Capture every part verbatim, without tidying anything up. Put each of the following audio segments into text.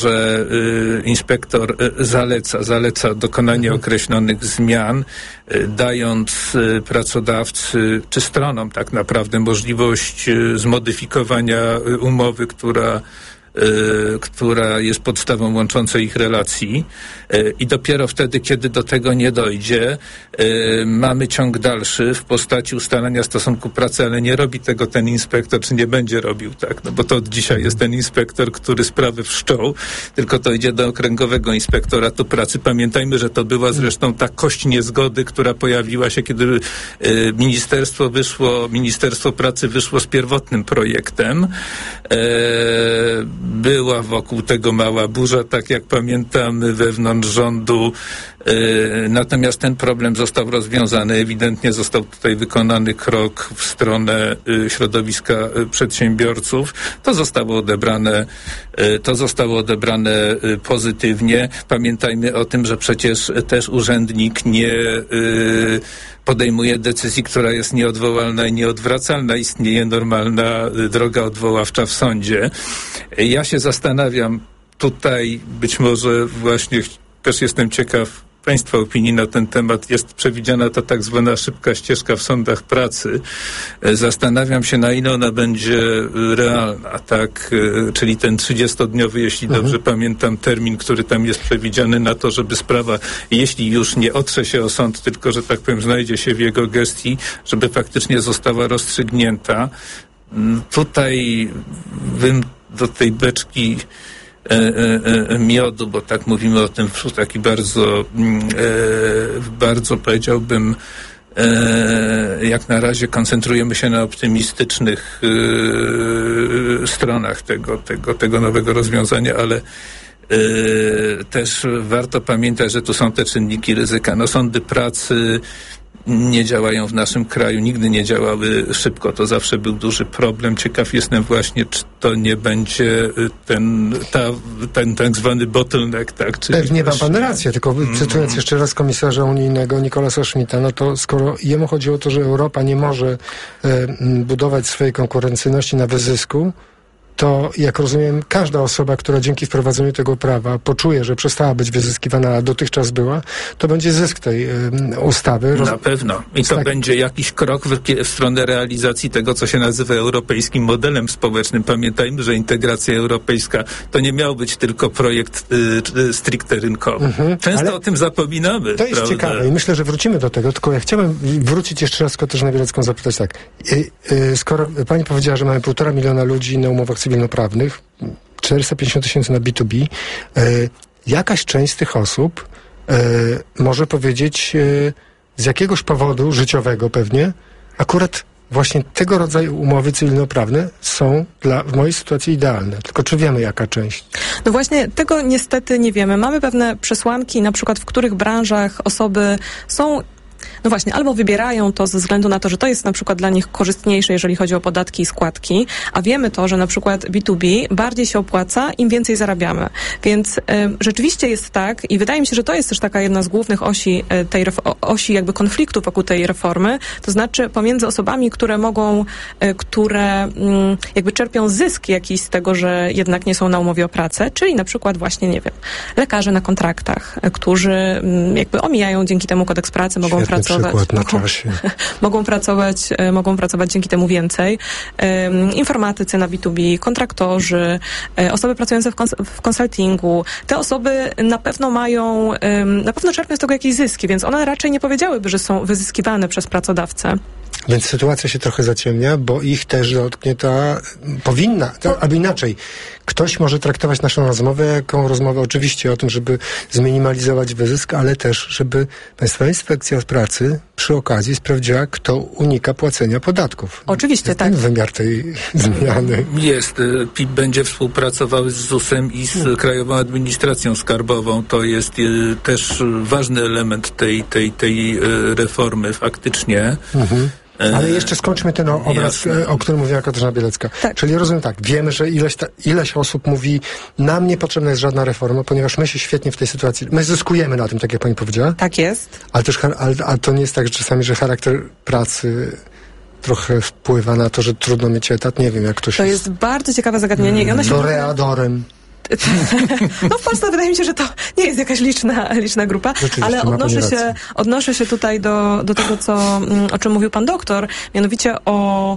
że y, inspektor y, zaleca, zaleca dokonanie mhm. określonych zmian, y, dając y, pracodawcy, czy stronom tak naprawdę możliwość y, zmodyfikowania y, umowy, która Y, która jest podstawą łączącej ich relacji y, i dopiero wtedy, kiedy do tego nie dojdzie, y, mamy ciąg dalszy w postaci ustalania stosunku pracy, ale nie robi tego ten inspektor, czy nie będzie robił, tak? No bo to dzisiaj jest ten inspektor, który sprawy wszczął, tylko to idzie do Okręgowego Inspektoratu Pracy. Pamiętajmy, że to była zresztą ta kość niezgody, która pojawiła się, kiedy y, ministerstwo wyszło, Ministerstwo Pracy wyszło z pierwotnym projektem. Y, Była wokół tego mała burza, tak jak pamiętamy, wewnątrz rządu. Yy, natomiast ten problem został rozwiązany. Ewidentnie został tutaj wykonany krok w stronę yy, środowiska yy, przedsiębiorców. To zostało odebrane, yy, to zostało odebrane yy, pozytywnie. Pamiętajmy o tym, że przecież też urzędnik nie yy, podejmuje decyzji, która jest nieodwołalna i nieodwracalna. Istnieje normalna yy, droga odwoławcza w sądzie. Yy, ja się zastanawiam tutaj, być może właśnie też jestem ciekaw Państwa opinii na ten temat. Jest przewidziana ta tak zwana szybka ścieżka w sądach pracy. Zastanawiam się, na ile ona będzie realna, tak? Czyli ten trzydziestodniowy, jeśli mhm. dobrze pamiętam, termin, który tam jest przewidziany na to, żeby sprawa, jeśli już nie otrze się o sąd, tylko, że tak powiem, znajdzie się w jego gestii, żeby faktycznie została rozstrzygnięta. Tutaj bym do tej beczki E, e, miodu, bo tak mówimy o tym w taki bardzo, e, bardzo powiedziałbym, e, jak na razie koncentrujemy się na optymistycznych e, stronach tego, tego, tego nowego rozwiązania, ale e, też warto pamiętać, że tu są te czynniki ryzyka. No, sądy pracy nie działają w naszym kraju, nigdy nie działały szybko, to zawsze był duży problem. Ciekaw jestem właśnie, czy to nie będzie ten, ta, ten tak zwany bottleneck, tak? Czyli Pewnie ma właśnie... pan rację, tylko cytując jeszcze raz komisarza unijnego Nicolasa Schmidta, no to skoro jemu chodzi o to, że Europa nie może e, budować swojej konkurencyjności na wyzysku, to jak rozumiem, każda osoba, która dzięki wprowadzeniu tego prawa poczuje, że przestała być wyzyskiwana, a dotychczas była, to będzie zysk tej y, ustawy. Roz... Na pewno. I to tak. będzie jakiś krok w, w stronę realizacji tego, co się nazywa europejskim modelem społecznym. Pamiętajmy, że integracja europejska to nie miał być tylko projekt y, y, stricte rynkowy. Mhm, Często o tym zapominamy. To jest prawda? ciekawe i myślę, że wrócimy do tego, tylko ja chciałem wrócić jeszcze raz Katarzynę Bielecką, zapytać tak. Y, y, skoro pani powiedziała, że mamy półtora miliona ludzi na umowach cywilnoprawnych, czterysta pięćdziesiąt tysięcy na B dwa B, e, jakaś część z tych osób e, może powiedzieć e, z jakiegoś powodu życiowego pewnie, akurat właśnie tego rodzaju umowy cywilnoprawne są dla, w mojej sytuacji idealne. Tylko czy wiemy, jaka część? No właśnie tego niestety nie wiemy. Mamy pewne przesłanki, na przykład w których branżach osoby są no właśnie, albo wybierają to ze względu na to, że to jest na przykład dla nich korzystniejsze, jeżeli chodzi o podatki i składki, a wiemy to, że na przykład B dwa B bardziej się opłaca, im więcej zarabiamy. Więc y, rzeczywiście jest tak i wydaje mi się, że to jest też taka jedna z głównych osi y, tej ref- osi jakby konfliktu wokół tej reformy, to znaczy pomiędzy osobami, które mogą, y, które y, jakby czerpią zysk jakiś z tego, że jednak nie są na umowie o pracę, czyli na przykład właśnie, nie wiem, lekarze na kontraktach, y, którzy y, jakby omijają dzięki temu kodeks pracy, mogą Świetny pracować. przykład na mogą, czasie. mogą pracować, mogą pracować dzięki temu więcej. Um, informatycy na B dwa B, kontraktorzy, um, osoby pracujące w, kons- w konsultingu. Te osoby na pewno mają, um, na pewno czerpią z tego jakieś zyski, więc one raczej nie powiedziałyby, że są wyzyskiwane przez pracodawcę. Więc sytuacja się trochę zaciemnia, bo ich też dotknie ta, powinna, ta, albo inaczej. Ktoś może traktować naszą rozmowę jako rozmowę oczywiście o tym, żeby zminimalizować wyzysk, ale też, żeby Państwowa Inspekcja Pracy przy okazji sprawdziła, kto unika płacenia podatków. Oczywiście, jest tak. Ten wymiar tej zmiany. Jest. P I P będzie współpracował z ZUS-em i z hmm. Krajową Administracją Skarbową. To jest y, też ważny element tej, tej, tej y, reformy faktycznie. Mhm. Ale jeszcze skończmy ten obraz, Jasne. o którym mówiła Katarzyna Bielecka. Tak. Czyli rozumiem tak, wiemy, że ileś, ta, ileś osób mówi, nam nie potrzebna jest żadna reforma, ponieważ my się świetnie w tej sytuacji, my zyskujemy na tym, tak jak pani powiedziała. Tak jest. Ale też, ale, ale to nie jest tak, że czasami, że charakter pracy trochę wpływa na to, że trudno mieć etat. Nie wiem, jak to się... To jest bardzo ciekawe zagadnienie. I ono się Toreadorem. No w Polsce wydaje mi się, że to nie jest jakaś liczna, liczna grupa, ale odnoszę się, odnoszę się tutaj do, do tego, co, o czym mówił pan doktor, mianowicie o,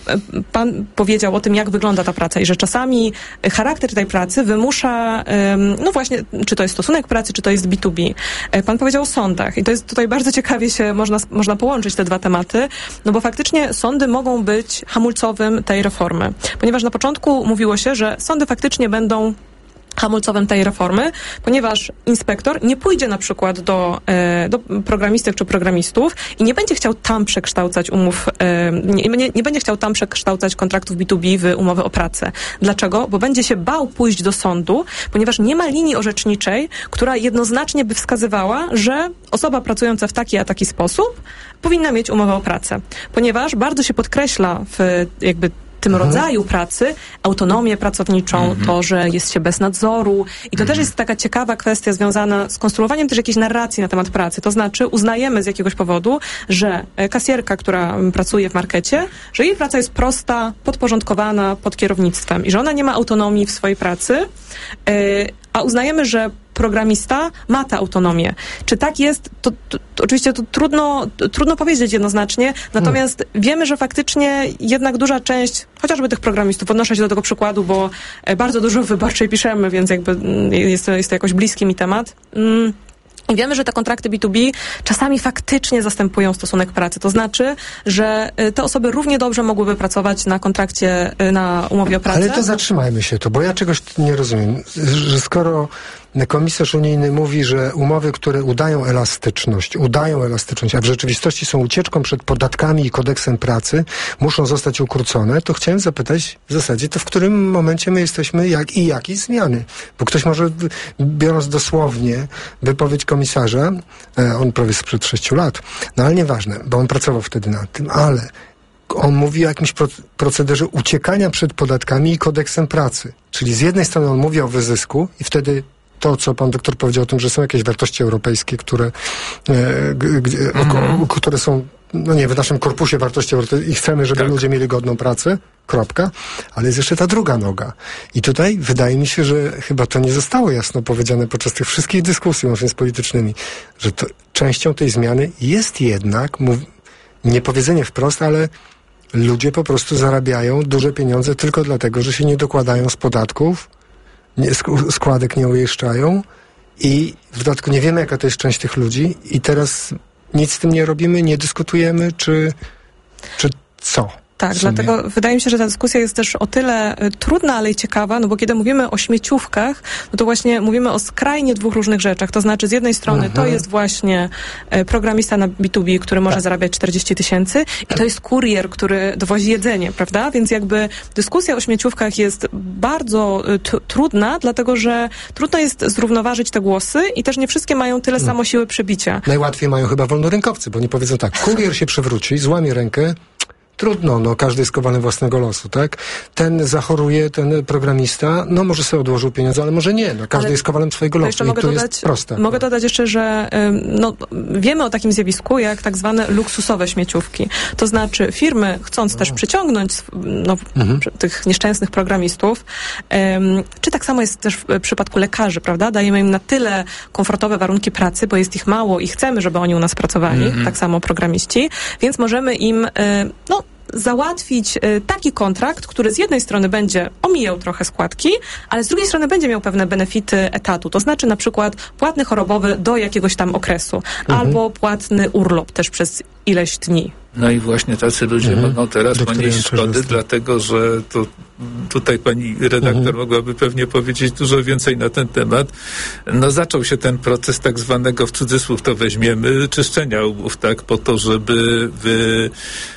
pan powiedział o tym, jak wygląda ta praca i że czasami charakter tej pracy wymusza, no właśnie, czy to jest stosunek pracy, czy to jest B dwa B. Pan powiedział o sądach i to jest tutaj bardzo ciekawie się można, można połączyć te dwa tematy, no bo faktycznie sądy mogą być hamulcowym tej reformy, ponieważ na początku mówiło się, że sądy faktycznie będą hamulcowym tej reformy, ponieważ inspektor nie pójdzie na przykład do, e, do programistek czy programistów i nie będzie chciał tam przekształcać umów, e, nie, nie, nie będzie chciał tam przekształcać kontraktów B dwa B w umowy o pracę. Dlaczego? Bo będzie się bał pójść do sądu, ponieważ nie ma linii orzeczniczej, która jednoznacznie by wskazywała, że osoba pracująca w taki a taki sposób powinna mieć umowę o pracę. Ponieważ bardzo się podkreśla w jakby tym mhm. rodzaju pracy, autonomię pracowniczą, mhm. to, że jest się bez nadzoru. I to mhm. też jest taka ciekawa kwestia związana z konstruowaniem też jakiejś narracji na temat pracy. To znaczy uznajemy z jakiegoś powodu, że kasjerka, która pracuje w markecie, że jej praca jest prosta, podporządkowana pod kierownictwem i że ona nie ma autonomii w swojej pracy, yy, a uznajemy, że programista ma tę autonomię. Czy tak jest? To, to, to oczywiście to trudno, to, trudno powiedzieć jednoznacznie, natomiast hmm. wiemy, że faktycznie jednak duża część, chociażby tych programistów, odnoszę się do tego przykładu, bo bardzo dużo w Wyborczej piszemy, więc jakby jest to, jest to jakoś bliski mi temat. Mm. I wiemy, że te kontrakty B dwa B czasami faktycznie zastępują stosunek pracy. To znaczy, że te osoby równie dobrze mogłyby pracować na kontrakcie, na umowie o pracę. Ale to zatrzymajmy się to, bo ja czegoś nie rozumiem. Że skoro komisarz unijny mówi, że umowy, które udają elastyczność, udają elastyczność, a w rzeczywistości są ucieczką przed podatkami i kodeksem pracy, muszą zostać ukrócone, to chciałem zapytać w zasadzie, to w którym momencie my jesteśmy jak i jakiej zmiany? Bo ktoś może, biorąc dosłownie wypowiedź komisarza, on prawie sprzed sześciu lat, no ale nieważne, bo on pracował wtedy nad tym, ale on mówi o jakimś procederze uciekania przed podatkami i kodeksem pracy. Czyli z jednej strony on mówi o wyzysku i wtedy to, co pan doktor powiedział o tym, że są jakieś wartości europejskie, które, e, gdzie, mm. o, które są, no nie, w naszym korpusie wartości europejskich i chcemy, żeby tak. ludzie mieli godną pracę, kropka, ale jest jeszcze ta druga noga. I tutaj wydaje mi się, że chyba to nie zostało jasno powiedziane podczas tych wszystkich dyskusji, łącznie z politycznymi, że to, częścią tej zmiany jest jednak, mów, nie powiedzenie wprost, ale ludzie po prostu zarabiają duże pieniądze tylko dlatego, że się nie dokładają z podatków, Nie, składek nie uiszczają i w dodatku nie wiemy, jaka to jest część tych ludzi i teraz nic z tym nie robimy, nie dyskutujemy, czy, czy co? Tak, dlatego wydaje mi się, że ta dyskusja jest też o tyle y, trudna, ale i ciekawa, no bo kiedy mówimy o śmieciówkach, no to właśnie mówimy o skrajnie dwóch różnych rzeczach. To znaczy z jednej strony mhm. to jest właśnie y, programista na B dwa B, który może tak. zarabiać czterdzieści tysięcy i to jest kurier, który dowozi jedzenie, prawda? Więc jakby dyskusja o śmieciówkach jest bardzo y, t- trudna, dlatego że trudno jest zrównoważyć te głosy i też nie wszystkie mają tyle hmm. samo siły przebicia. Najłatwiej mają chyba wolnorynkowcy, bo nie powiedzą tak, kurier się przewróci, złamie rękę, trudno, no każdy jest kowalem własnego losu, tak? Ten zachoruje, ten programista, no może sobie odłożył pieniądze, ale może nie, no każdy ale jest kowalem swojego losu i mogę to dodać, jest proste. Mogę dodać jeszcze, że no, wiemy o takim zjawisku, jak tak zwane luksusowe śmieciówki. To znaczy firmy, chcąc no. też przyciągnąć no, mhm. tych nieszczęsnych programistów, um, czy tak samo jest też w przypadku lekarzy, prawda? Dajemy im na tyle komfortowe warunki pracy, bo jest ich mało i chcemy, żeby oni u nas pracowali, mhm. tak samo programiści, więc możemy im, no, załatwić y, taki kontrakt, który z jednej strony będzie omijał trochę składki, ale z drugiej strony będzie miał pewne benefity etatu, to znaczy na przykład płatny chorobowy do jakiegoś tam okresu, mhm. albo płatny urlop też przez ileś dni. No i właśnie tacy ludzie mhm. mogą teraz ponieść szkody, dlatego że to tutaj pani redaktor mhm. mogłaby pewnie powiedzieć dużo więcej na ten temat. No zaczął się ten proces tak zwanego, w cudzysłów to weźmiemy, czyszczenia umów, tak, po to, żeby wy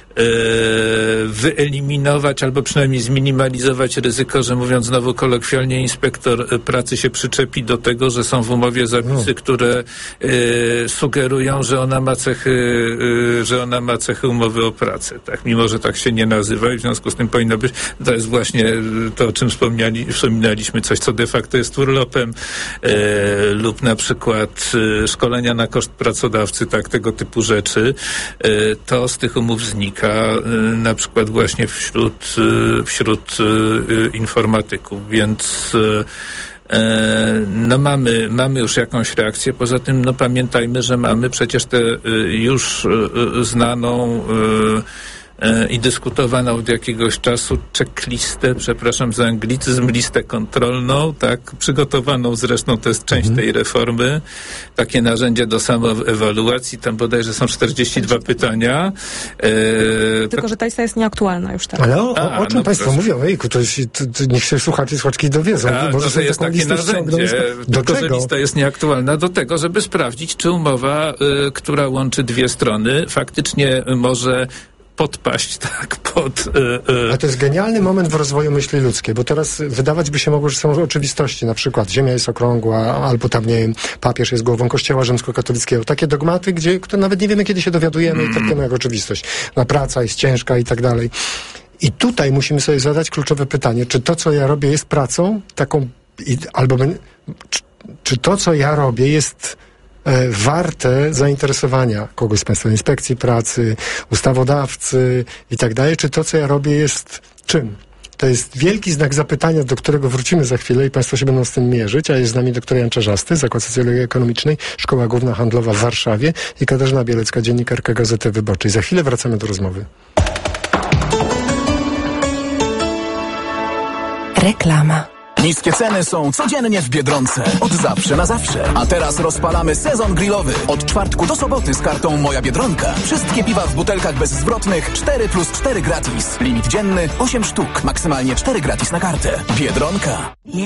wyeliminować albo przynajmniej zminimalizować ryzyko, że mówiąc znowu kolokwialnie, inspektor pracy się przyczepi do tego, że są w umowie zapisy, no. które y, sugerują, że ona ma cechy, y, że ona ma cechy umowy o pracę, tak, mimo że tak się nie nazywa i w związku z tym powinno być. To jest właśnie to, o czym wspomniali, wspominaliśmy, coś, co de facto jest urlopem y, lub na przykład y, szkolenia na koszt pracodawcy, tak, tego typu rzeczy. Y, to z tych umów znika. Na przykład właśnie wśród, wśród informatyków, więc No mamy, mamy już jakąś reakcję. Poza tym, no pamiętajmy, że mamy przecież tę już znaną i dyskutowaną od jakiegoś czasu checklistę, przepraszam za anglicyzm, listę kontrolną, tak, przygotowaną zresztą, to jest część tej reformy, takie narzędzie do samoewaluacji, tam bodajże są czterdzieści dwa pytania. E, Tylko, że ta lista jest nieaktualna już teraz. Ale o, o, o czym no, Państwo proszę. mówią? Ejku, to, to, to niech się słuchacze i słuchaczki dowiedzą. A, może to jest takie narzędzie, do tylko, czego? Że lista jest nieaktualna do tego, żeby sprawdzić, czy umowa, y, która łączy dwie strony, faktycznie może podpaść, tak, pod... Yy, yy. A to jest genialny moment w rozwoju myśli ludzkiej, bo teraz wydawać by się mogło, że są oczywistości, na przykład Ziemia jest okrągła, albo tam, nie wiem, papież jest głową Kościoła rzymskokatolickiego. Takie dogmaty, gdzie które nawet nie wiemy, kiedy się dowiadujemy mm. i traktujemy jak oczywistość. No, praca jest ciężka i tak dalej. I tutaj musimy sobie zadać kluczowe pytanie, czy to, co ja robię, jest pracą taką, i, albo czy, czy to, co ja robię, jest warte zainteresowania kogoś z Państwa, Inspekcji Pracy, ustawodawcy i tak dalej, czy to, co ja robię, jest czym? To jest wielki znak zapytania, do którego wrócimy za chwilę i Państwo się będą z tym mierzyć, a jest z nami doktor Jan Czarzasty, Zakład Socjologii Ekonomicznej, Szkoła Główna Handlowa w Warszawie i Katarzyna Bielecka, dziennikarka Gazety Wyborczej. Za chwilę wracamy do rozmowy. Reklama. Niskie ceny są codziennie w Biedronce. Od zawsze na zawsze. A teraz rozpalamy sezon grillowy. Od czwartku do soboty z kartą Moja Biedronka. Wszystkie piwa w butelkach bezzwrotnych cztery plus cztery gratis. Limit dzienny osiem sztuk. Maksymalnie cztery gratis na kartę. Biedronka.